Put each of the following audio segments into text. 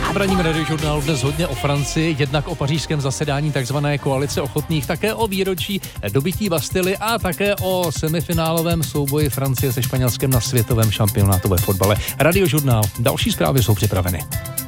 V ranním radiožurnálu dnes hodně o Francii, jednak o pařížském zasedání takzvané koalice ochotných, také o výročí dobytí Bastily a také o semifinálovém souboji Francie se Španělskem na světovém šampionátu ve fotbale. Radiožurnál, další zprávy jsou připraveny.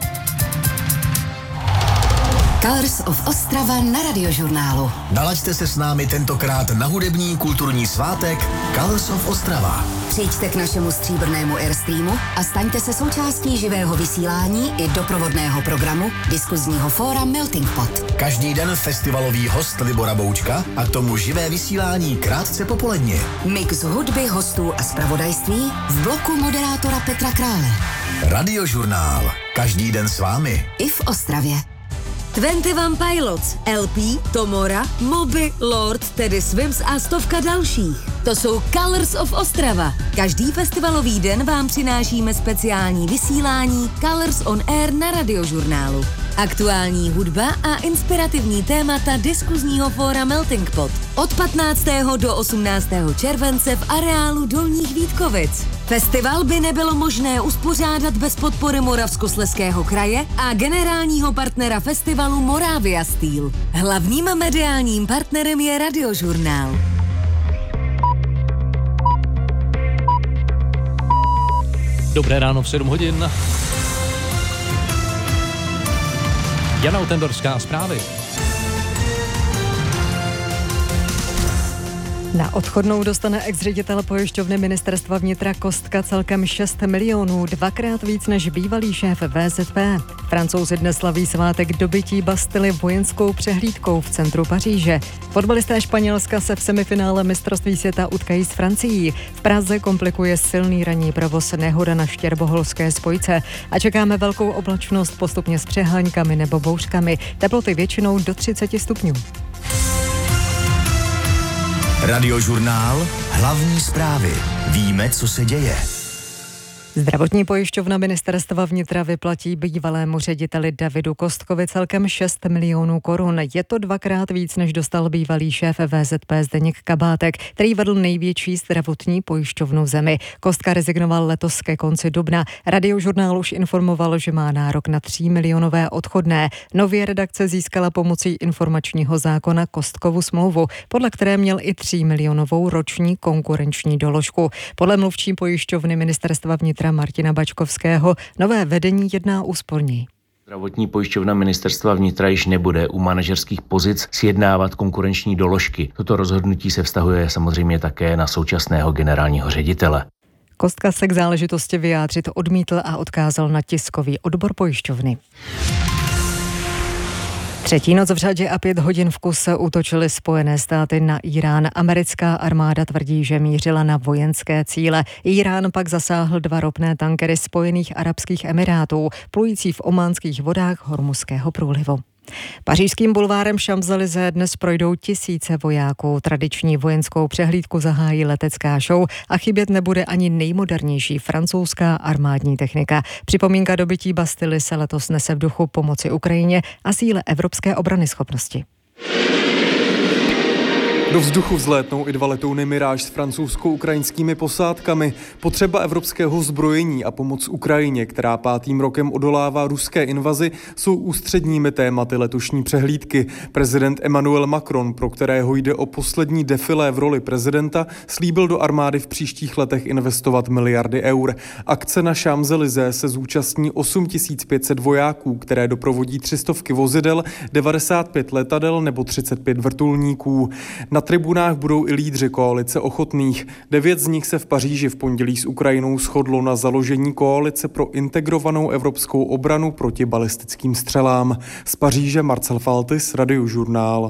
Colors of Ostrava na Radiožurnálu. Nalaďte se s námi tentokrát na hudební kulturní svátek Colors of Ostrava. Přijďte k našemu stříbrnému Airstreamu a staňte se součástí živého vysílání i doprovodného programu diskuzního fóra Melting Pot. Každý den festivalový host Libora Boučka a k tomu živé vysílání krátce popoledně. Mix hudby, hostů a zpravodajství v bloku moderátora Petra Krále. Radiožurnál. Každý den s vámi. I v Ostravě. 21 Pilots, LP, Tomora, Moby, Lord, Teddy Swims a stovka dalších. To jsou Colors of Ostrava. Každý festivalový den vám přinášíme speciální vysílání Colors on Air na Radiožurnálu. Aktuální hudba a inspirativní témata diskuzního fóra Melting Pot. Od 15. do 18. července v areálu Dolních Vítkovic. Festival by nebylo možné uspořádat bez podpory Moravskoslezského kraje a generálního partnera festivalu Moravia Steel. Hlavním mediálním partnerem je Radiožurnál. Dobré ráno v 7 hodin. Jana Utendorská, zprávy. Na odchodnou dostane ex-ředitel pojišťovny ministerstva vnitra Kostka celkem 6 milionů, dvakrát víc než bývalý šéf VZP. Francouzi dnes slaví svátek dobytí Bastily vojenskou přehlídkou v centru Paříže. Fotbalisté Španělska se v semifinále mistrovství světa utkají s Francií. V Praze komplikuje silný ranní provoz nehoda na štěrboholské spojce a čekáme velkou oblačnost postupně s přeháňkami nebo bouřkami. Teploty většinou do 30 stupňů. Radiožurnál. Hlavní zprávy. Víme, co se děje. Zdravotní pojišťovna ministerstva vnitra vyplatí bývalému řediteli Davidu Kostkovi celkem 6 milionů korun. Je to dvakrát víc, než dostal bývalý šéf VZP Zdeněk Kabátek, který vedl největší zdravotní pojišťovnu v zemi. Kostka rezignoval letos ke konci dubna. Radiožurnál už informoval, že má nárok na 3 milionové odchodné. Nově redakce získala pomocí informačního zákona Kostkovu smlouvu, podle které měl i 3 milionovou roční konkurenční doložku. Podle mluvčí pojišťovny ministerstva vnitra Martina Bačkovského nové vedení jedná úsporněji. Zdravotní pojišťovna ministerstva vnitra již nebude u manažerských pozic sjednávat konkurenční doložky. Toto rozhodnutí se vztahuje samozřejmě také na současného generálního ředitele. Kostka se k záležitosti vyjádřit odmítl a odkázal na tiskový odbor pojišťovny. Třetí noc v řadě a 5 hodin v kuse útočily Spojené státy na Irán. Americká armáda tvrdí, že mířila na vojenské cíle. Irán pak zasáhl 2 ropné tankery Spojených arabských emirátů, plující v ománských vodách Hormuzského průlivu. Pařížským bulvárem Champs-Élysées dnes projdou tisíce vojáků. Tradiční vojenskou přehlídku zahájí letecká show a chybět nebude ani nejmodernější francouzská armádní technika. Připomínka dobytí Bastily se letos nese v duchu pomoci Ukrajině a síle evropské obranyschopnosti. Do vzduchu vzlétnou i 2 letouny Mirage s francouzsko-ukrajinskými posádkami. Potřeba evropského zbrojení a pomoc Ukrajině, která 5. rokem odolává ruské invazi, jsou ústředními tématy letošní přehlídky. Prezident Emmanuel Macron, pro kterého jde o poslední defilé v roli prezidenta, slíbil do armády v příštích letech investovat miliardy eur. Akce na Champs-Élysées se zúčastní 8500 vojáků, které doprovodí 300 vozidel, 95 letadel nebo 35 vrtulníků. Na tribunách budou i lídři koalice ochotných. 9 z nich se v Paříži v pondělí s Ukrajinou shodlo na založení koalice pro integrovanou evropskou obranu proti balistickým střelám. Z Paříže Marcel Faltis, Radiožurnál.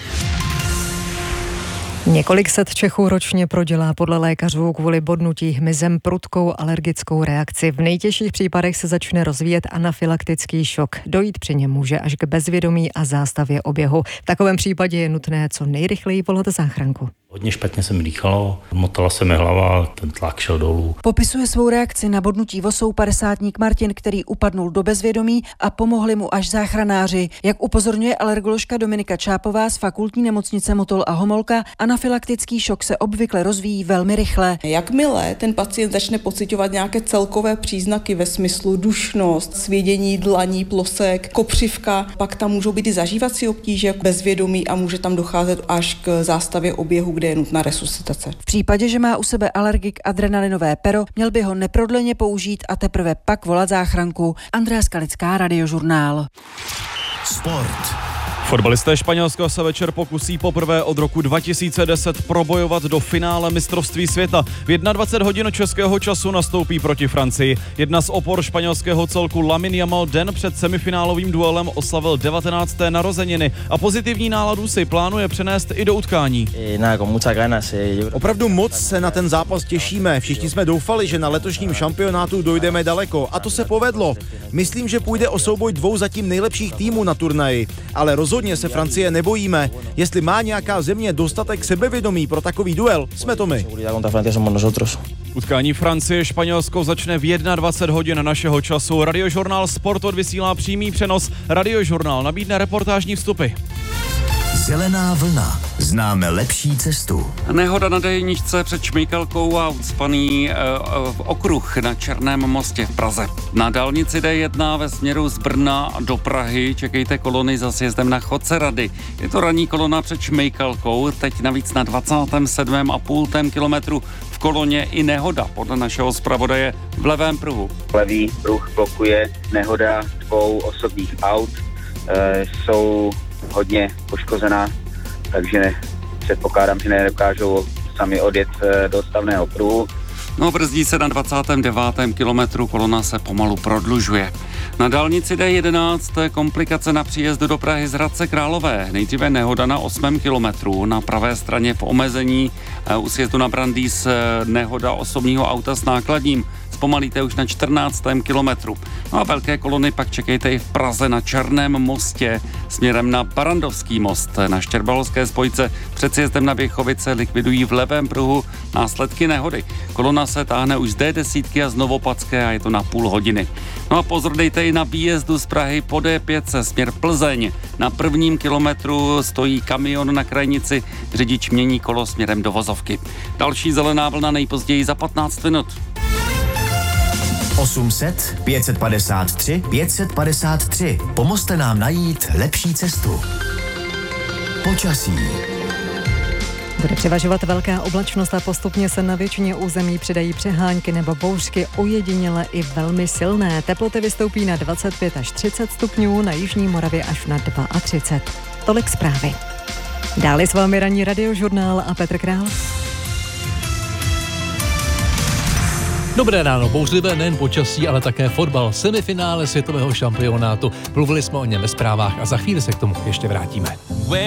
Několik set Čechů ročně prodělá podle lékařů kvůli bodnutí hmyzem prudkou alergickou reakci. V nejtěžších případech se začne rozvíjet anafylaktický šok. Dojít při něm může až k bezvědomí a zástavě oběhu. V takovém případě je nutné co nejrychleji volat záchranku. Hodně špatně se mi dýchalo, motala se mi hlava, ten tlak šel dolů. Popisuje svou reakci na bodnutí vosou 50-tník Martin, který upadnul do bezvědomí a pomohli mu až záchranáři. Jak upozorňuje alergoložka Dominika Čápová z Fakultní nemocnice Motol a Homolka, anafylaktický šok se obvykle rozvíjí velmi rychle. Jakmile ten pacient začne pociťovat nějaké celkové příznaky ve smyslu dušnost, svědění dlaní, plosek, kopřivka, pak tam můžou být i zažívací obtíže, bezvědomí a může tam docházet až k zástavě oběhu, kde je nutná resuscitace. V případě, že má u sebe alergik adrenalinové pero, měl by ho neprodleně použít a teprve pak volat záchranku. Andrea Skalická, Radiožurnál. Sport. Fotbalisté Španělska se večer pokusí poprvé od roku 2010 probojovat do finále mistrovství světa. V 21 hodin českého času nastoupí proti Francii. Jedna z opor španělského celku Lamine Yamal den před semifinálovým duelem oslavil 19. narozeniny a pozitivní náladu si plánuje přenést i do utkání. Opravdu moc se na ten zápas těšíme. Všichni jsme doufali, že na letošním šampionátu dojdeme daleko a to se povedlo. Myslím, že půjde o souboj dvou zatím nejlepších týmů na turnaji, ale rozhodně se Francie nebojíme. Jestli má nějaká země dostatek sebevědomí pro takový duel, jsme to my. Utkání Francie-Španělsko začne v 21 hodin našeho času. Radiožurnál Sport odvysílá přímý přenos. Radiožurnál nabídne reportážní vstupy. Zelená vlna. Známe lepší cestu. Nehoda na D1 před Šmejkalkou a ucpaný okruh na Černém mostě v Praze. Na dálnici D1 ve směru z Brna do Prahy čekejte kolony za sjezdem na Chodcerady. Je to ranní kolona před Šmejkalkou, teď navíc na 27,5 kilometru v koloně i nehoda podle našeho zpravodaje v levém pruhu. Levý pruh blokuje nehoda dvou osobních aut, jsou hodně poškozená, takže předpokládám, že nedokážou sami odjet do stavného pruhu. No, brzdí se na 29. kilometru, kolona se pomalu prodlužuje. Na dálnici D11 komplikace na příjezdu do Prahy z Hradce Králové. Nejdříve nehoda na 8. kilometru. Na pravé straně v omezení u sjezdu na Brandýs nehoda osobního auta s nákladním. Zpomalíte už na 14. kilometru. No a velké kolony pak čekejte i v Praze na Černém mostě směrem na Barandovský most. Na Štěrbalovské spojce před sjezdem na Běchovice likvidují v levém pruhu následky nehody. Kolona se táhne už z D10 a z Novopadské a je to na půl hodiny. No a pozor dejte i na výjezdu z Prahy po D5 směr Plzeň. Na 1. kilometru stojí kamion na krajnici, řidič mění kolo směrem do vozovky. Další zelená vlna nejpozději za 15 minut. 800 553 553. Pomozte nám najít lepší cestu. Počasí. Bude převažovat velká oblačnost a postupně se na většině území přidají přehánky nebo bouřky, ojediněle i velmi silné. Teploty vystoupí na 25 až 30 stupňů, na jižní Moravě až na 32. Tolik zprávy. Dále s vámi ranní Radiožurnál a Petr Král. Dobré ráno, bouřlivé nejen počasí, ale také fotbal, semifinále světového šampionátu. Mluvili jsme o něm ve zprávách a za chvíli se k tomu ještě vrátíme.